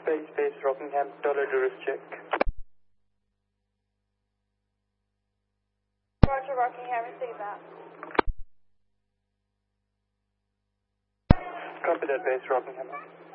Base Rockingham, dollar Durus check. Roger, Rockingham, receive that. Copy that, Base Rockingham.